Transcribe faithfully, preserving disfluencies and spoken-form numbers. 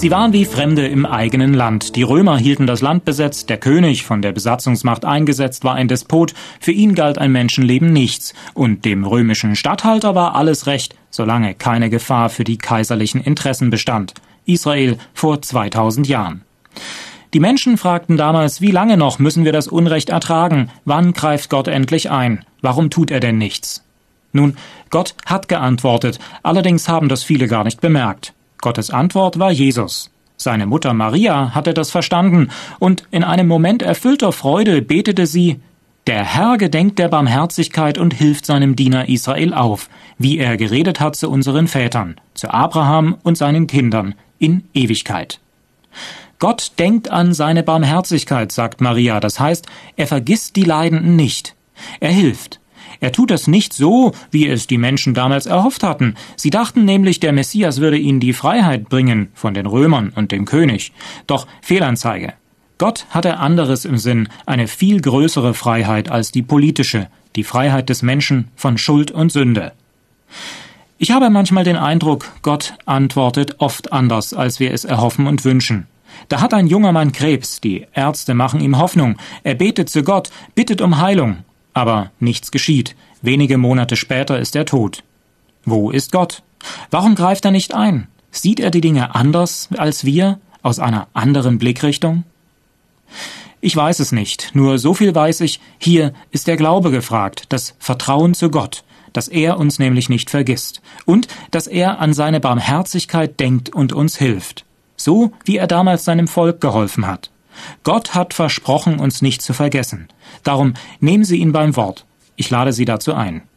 Sie waren wie Fremde im eigenen Land. Die Römer hielten das Land besetzt, der König, von der Besatzungsmacht eingesetzt, war ein Despot, für ihn galt ein Menschenleben nichts, und dem römischen Statthalter war alles recht, solange keine Gefahr für die kaiserlichen Interessen bestand. Israel vor zweitausend Jahren. Die Menschen fragten damals, wie lange noch müssen wir das Unrecht ertragen? Wann greift Gott endlich ein? Warum tut er denn nichts? Nun, Gott hat geantwortet, allerdings haben das viele gar nicht bemerkt. Gottes Antwort war Jesus. Seine Mutter Maria hatte das verstanden, und in einem Moment erfüllter Freude betete sie: Der Herr gedenkt der Barmherzigkeit und hilft seinem Diener Israel auf, wie er geredet hat zu unseren Vätern, zu Abraham und seinen Kindern, in Ewigkeit. Gott denkt an seine Barmherzigkeit, sagt Maria, das heißt, er vergisst die Leidenden nicht. Er hilft. Er tut das nicht so, wie es die Menschen damals erhofft hatten. Sie dachten nämlich, der Messias würde ihnen die Freiheit bringen von den Römern und dem König. Doch Fehlanzeige. Gott hatte anderes im Sinn, eine viel größere Freiheit als die politische, die Freiheit des Menschen von Schuld und Sünde. Ich habe manchmal den Eindruck, Gott antwortet oft anders, als wir es erhoffen und wünschen. Da hat ein junger Mann Krebs, die Ärzte machen ihm Hoffnung, er betet zu Gott, bittet um Heilung. Aber nichts geschieht. Wenige Monate später ist er tot. Wo ist Gott? Warum greift er nicht ein? Sieht er die Dinge anders als wir, aus einer anderen Blickrichtung? Ich weiß es nicht, nur so viel weiß ich, hier ist der Glaube gefragt, das Vertrauen zu Gott, dass er uns nämlich nicht vergisst und dass er an seine Barmherzigkeit denkt und uns hilft, so wie er damals seinem Volk geholfen hat. Gott hat versprochen, uns nicht zu vergessen. Darum nehmen Sie ihn beim Wort. Ich lade Sie dazu ein.